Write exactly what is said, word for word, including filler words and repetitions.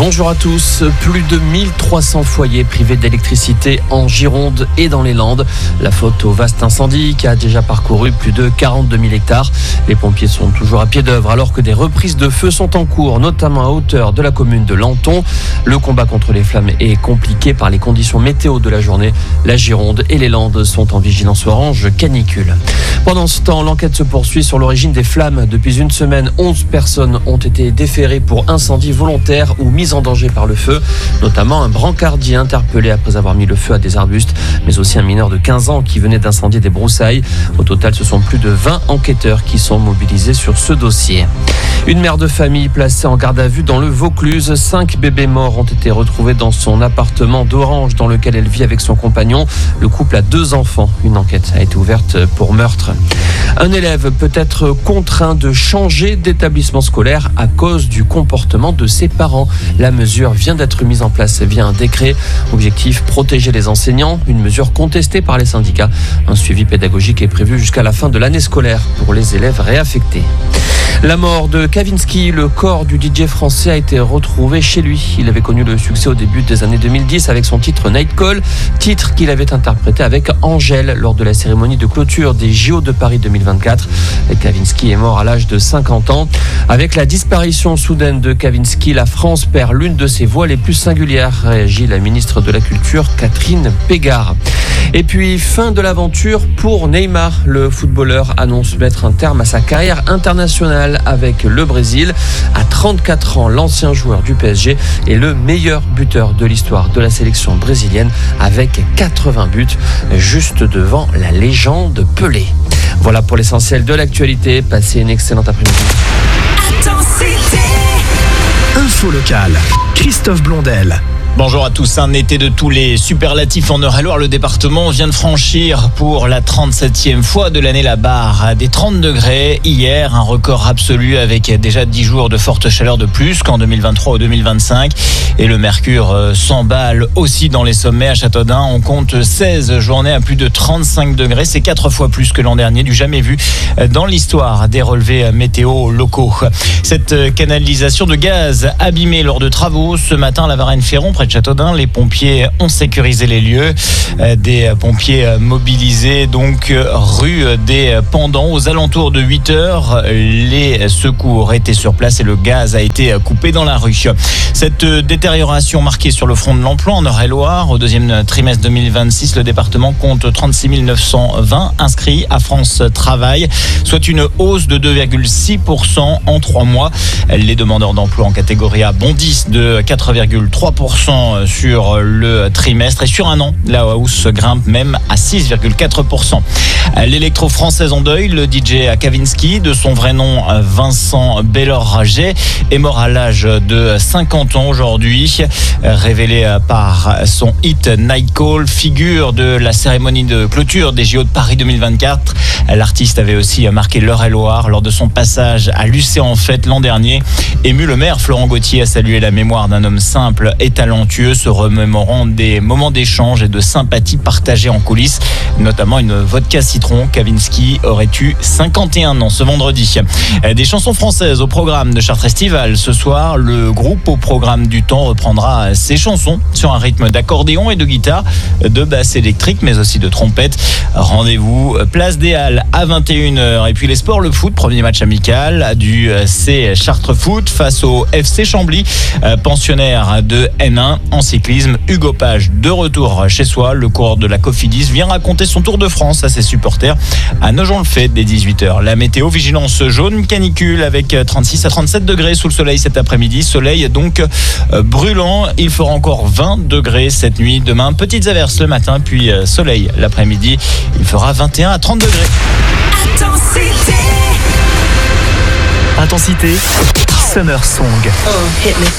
Bonjour à tous. Plus de mille trois cents foyers privés d'électricité en Gironde et dans les Landes. La faute au vaste incendie qui a déjà parcouru plus de quarante-deux mille hectares. Les pompiers sont toujours à pied d'œuvre alors que des reprises de feu sont en cours, notamment à hauteur de la commune de Lanton. Le combat contre les flammes est compliqué par les conditions météo de la journée. La Gironde et les Landes sont en vigilance orange canicule. Pendant ce temps, l'enquête se poursuit sur l'origine des flammes. Depuis une semaine, onze personnes ont été déférées pour incendie volontaire ou mise en danger par le feu, notamment un brancardier interpellé après avoir mis le feu à des arbustes, mais aussi un mineur de quinze ans qui venait d'incendier des broussailles. Au total, ce sont plus de vingt enquêteurs qui sont mobilisés sur ce dossier. Une mère de famille placée en garde à vue dans le Vaucluse. Cinq bébés morts ont été retrouvés dans son appartement d'Orange dans lequel elle vit avec son compagnon. Le couple a deux enfants. Une enquête a été ouverte pour meurtre. Un élève peut être contraint de changer d'établissement scolaire à cause du comportement de ses parents. La mesure vient d'être mise en place via un décret. Objectif, protéger les enseignants. Une mesure contestée par les syndicats. Un suivi pédagogique est prévu jusqu'à la fin de l'année scolaire pour les élèves réaffectés. La mort de Kavinsky, le corps du D J français a été retrouvé chez lui. Il avait connu le succès au début des années deux mille dix avec son titre Night Call, titre qu'il avait interprété avec Angèle lors de la cérémonie de clôture des J O de Paris deux mille vingt-quatre. Kavinsky est mort à l'âge de cinquante ans. Avec la disparition soudaine de Kavinsky, la France perd l'une de ses voix les plus singulières, réagit la ministre de la Culture Catherine Pégard. Et puis, fin de l'aventure pour Neymar. Le footballeur annonce mettre un terme à sa carrière internationale avec le Brésil. À trente-quatre ans, l'ancien joueur du P S G est le meilleur buteur de l'histoire de la sélection brésilienne avec quatre-vingts buts, juste devant la légende Pelé. Voilà pour l'essentiel de l'actualité. Passez une excellente après-midi. Info locale, Christophe Blondel. Bonjour à tous, un été de tous les superlatifs en Eure-et-Loire. Le département vient de franchir pour la trente-septième fois de l'année la barre des trente degrés. Hier, un record absolu avec déjà dix jours de forte chaleur de plus qu'en deux mille vingt-trois ou deux mille vingt-cinq. Et le mercure s'emballe aussi dans les sommets. À Châteaudun, on compte seize journées à plus de trente-cinq degrés. C'est quatre fois plus que l'an dernier, du jamais vu dans l'histoire des relevés météo locaux. Cette canalisation de gaz abîmée lors de travaux ce matin à la Varenne-Ferron, près de Châteaudun, les pompiers ont sécurisé les lieux. Des pompiers mobilisés donc rue des Pendants aux alentours de huit heures. Les secours étaient sur place et le gaz a été coupé dans la rue. Cette détérioration marquée sur le front de l'emploi en Eure-et-Loire. Au deuxième trimestre deux mille vingt-six, le département compte trente-six mille neuf cent vingt inscrits à France Travail, soit une hausse de deux virgule six pour cent en trois mois. Les demandeurs d'emploi en catégorie A bondissent de quatre virgule trois pour cent sur le trimestre et sur un an, la hausse grimpe même à six virgule quatre pour cent. L'électro-française en deuil, le D J Kavinsky, de son vrai nom Vincent Bellorgé, est mort à l'âge de cinquante ans aujourd'hui. Révélé par son hit Night Call, figure de la cérémonie de clôture des J O de Paris deux mille vingt-quatre. L'artiste avait aussi marqué l'Eure-et-Loire lors de son passage à l'U C en fête l'an dernier. Ému, le maire Florent Gauthier a salué la mémoire d'un homme simple et talentueux, se remémorant des moments d'échange et de sympathie partagés en coulisses, notamment une vodka citron. Kavinsky aurait eu cinquante et un ans ce vendredi. Des chansons françaises au programme de Chartres Estival. Ce soir, le groupe au programme du temps reprendra ses chansons sur un rythme d'accordéon et de guitare, de basse électrique, mais aussi de trompette. Rendez-vous place des Halles à vingt et une heures. Et puis les sports, le foot, premier match amical du C Chartres Foot face au F C Chambly, pensionnaire de N un. En cyclisme, Hugo Page de retour chez soi. Le coureur de la Cofidis vient raconter son Tour de France à ses supporters à Nogent-le-Fait dès dix-huit heures. La météo, vigilance jaune canicule avec trente-six à trente-sept degrés sous le soleil cet après-midi. Soleil donc euh, brûlant. Il fera encore vingt degrés cette nuit. Demain, petites averses le matin, puis euh, soleil l'après-midi. Il fera vingt et un à trente degrés. Intensité, Summer Song. Oh, hit me.